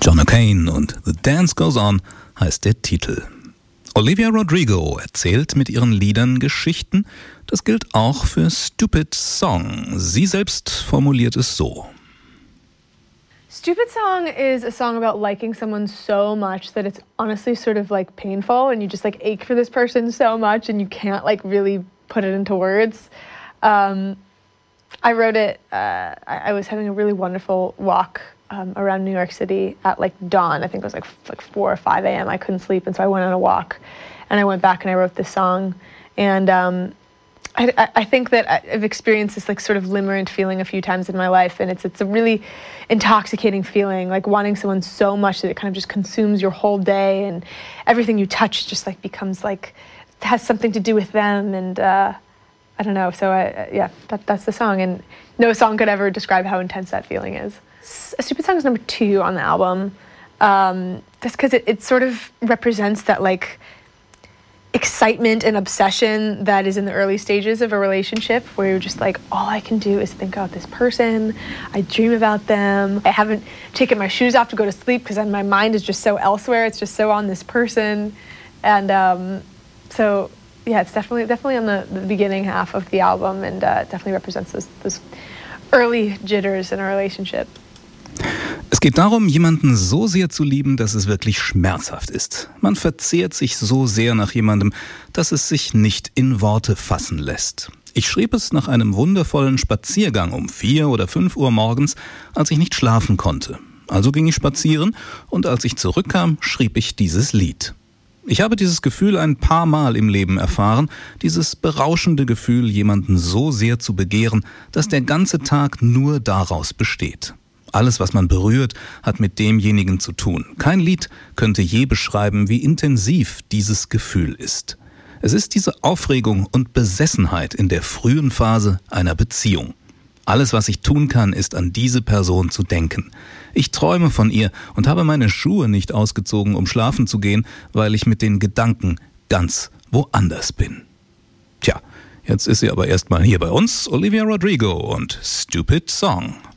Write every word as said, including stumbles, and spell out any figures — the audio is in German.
John O'Kane und The Dance Goes On heißt der Titel. Olivia Rodrigo erzählt mit ihren Liedern Geschichten. Das gilt auch für Stupid Song. Sie selbst formuliert es so. Stupid Song is a song about liking someone so much that it's honestly sort of like painful and you just like ache for this person so much and you can't like really put it into words. Um, I wrote it, uh, I, I was having a really wonderful walk um, around New York City at like dawn. I think it was like like four or five a.m. I couldn't sleep, and so I went on a walk, and I went back and I wrote this song. And um, I, I think that I've experienced this like sort of limerent feeling a few times in my life, and it's it's a really intoxicating feeling, like wanting someone so much that it kind of just consumes your whole day, and everything you touch just like becomes like has something to do with them, and uh, I don't know. So I, yeah, that, that's the song, and no song could ever describe how intense that feeling is. A Stupid Song is number two on the album. Um, that's because it, it sort of represents that like excitement and obsession that is in the early stages of a relationship, where you're just like, all I can do is think about this person. I dream about them. I haven't taken my shoes off to go to sleep because my mind is just so elsewhere. It's just so on this person, and um, so yeah, it's definitely definitely on the, the beginning half of the album, and uh, it definitely represents those, those early jitters in a relationship. Es geht darum, jemanden so sehr zu lieben, dass es wirklich schmerzhaft ist. Man verzehrt sich so sehr nach jemandem, dass es sich nicht in Worte fassen lässt. Ich schrieb es nach einem wundervollen Spaziergang um vier oder fünf Uhr morgens, als ich nicht schlafen konnte. Also ging ich spazieren, und als ich zurückkam, schrieb ich dieses Lied. Ich habe dieses Gefühl ein paar Mal im Leben erfahren, dieses berauschende Gefühl, jemanden so sehr zu begehren, dass der ganze Tag nur daraus besteht. Alles, was man berührt, hat mit demjenigen zu tun. Kein Lied könnte je beschreiben, wie intensiv dieses Gefühl ist. Es ist diese Aufregung und Besessenheit in der frühen Phase einer Beziehung. Alles, was ich tun kann, ist an diese Person zu denken. Ich träume von ihr und habe meine Schuhe nicht ausgezogen, um schlafen zu gehen, weil ich mit den Gedanken ganz woanders bin. Tja, jetzt ist sie aber erstmal hier bei uns, Olivia Rodrigo und Stupid Song.